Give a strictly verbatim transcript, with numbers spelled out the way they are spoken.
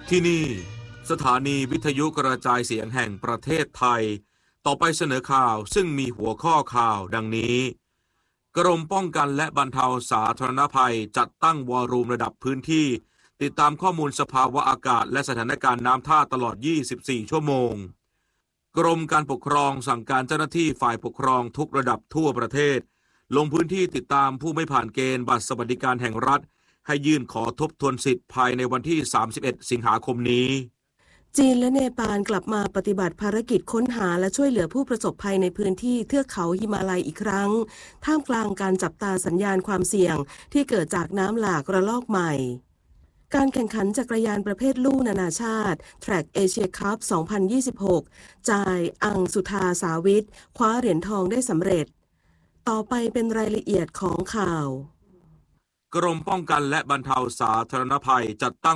ที่นี่สถานีวิทยุกระจายเสียงแห่งประเทศไทยต่อไปเสนอข่าวซึ่งมีหัวข้อข่าวดังนี้กรมป้องกันและบรรเทาสาธารณภัยจัดตั้งวอรูมระดับพื้นที่ติดตามข้อมูลสภาวะอากาศและสถานการณ์น้ำท่าตลอดยี่สิบสี่ชั่วโมงกรมการปกครองสั่งการเจ้าหน้าที่ฝ่ายปกครองทุกระดับทั่วประเทศลงพื้นที่ติดตามผู้ไม่ผ่านเกณฑ์บัตรสวัสดิการแห่งรัฐให้ยื่นขอทบทวนสิทธิ์ภายในวันที่สามสิบเอ็ดสิงหาคมนี้จีนและเนปาลกลับมาปฏิบัติภารกิจค้นหาและช่วยเหลือผู้ประสบภัยในพื้นที่เทือกเขาหิมาลัยอีกครั้งท่ามกลางการจับตาสัญญาณความเสี่ยงที่เกิดจากน้ำหลากระลอกใหม่การแข่งขันจักรยานประเภทลู่นานาชาติ Track Asia Cup สองพันยี่สิบหก จ่ายอังสุธาสาวิทคว้าเหรียญทองได้สำเร็จต่อไปเป็นรายละเอียดของข่าวกรมป้องกันและบรรเทาสาธารณภัยจัดตั้ง